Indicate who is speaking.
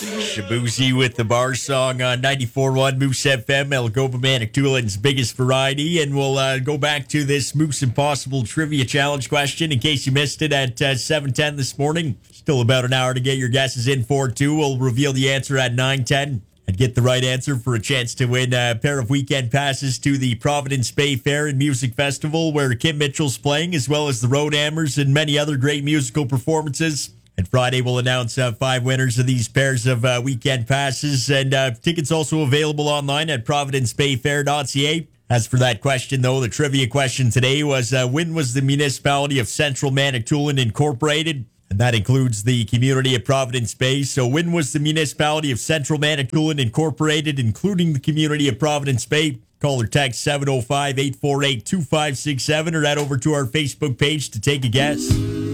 Speaker 1: Shabuzi with the bar song on 94.1 Moose FM, Algoma Manitoulin's biggest variety. And we'll go back to this Moose Impossible Trivia Challenge question in case you missed it at 7:10 this morning. Still about an hour to get your guesses in for, too. We'll reveal the answer at 9:10 and get the right answer for a chance to win a pair of weekend passes to the Providence Bay Fair and Music Festival, where Kim Mitchell's playing, as well as the Road Hammers and many other great musical performances. And Friday, we'll announce 5 winners of these pairs of weekend passes. And tickets also available online at providencebayfair.ca. As for that question, though, the trivia question today was, when was the municipality of Central Manitoulin incorporated? And that includes the community of Providence Bay. So when was the municipality of Central Manitoulin incorporated, including the community of Providence Bay? Call or text 705-848-2567 or head over to our Facebook page to take a guess.